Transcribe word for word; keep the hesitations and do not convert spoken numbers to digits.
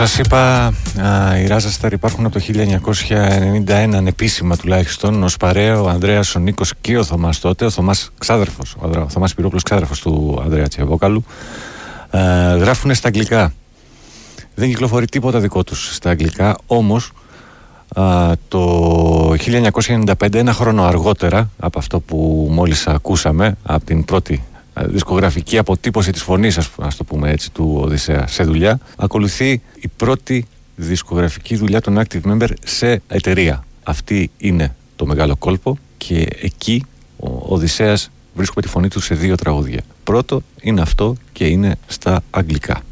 Σας είπα, α, οι Ράζα Σταρ υπάρχουν από το χίλια εννιακόσια ενενήντα ένα, ανεπίσημα τουλάχιστον, ως παρέα ο Ανδρέας, ο Νίκος και ο Θωμάς τότε, ο Θωμάς ξάδερφος, ο, ο Θωμάς Πυρόπουλος ξάδερφος του Ανδρέα Τσιαβόκαλου, γράφουν στα αγγλικά. Δεν κυκλοφορεί τίποτα δικό τους στα αγγλικά, όμως α, το χίλια εννιακόσια ενενήντα πέντε, ένα χρόνο αργότερα από αυτό που μόλις ακούσαμε, από την πρώτη δισκογραφική αποτύπωση της φωνής, ας το πούμε έτσι, του Οδυσσέα σε δουλειά, ακολουθεί η πρώτη δισκογραφική δουλειά των Active Member σε εταιρεία. Αυτή είναι το μεγάλο κόλπο και εκεί ο Οδυσσέας βρίσκουμε τη φωνή του σε δύο τραγούδια. Πρώτο είναι αυτό και είναι στα αγγλικά.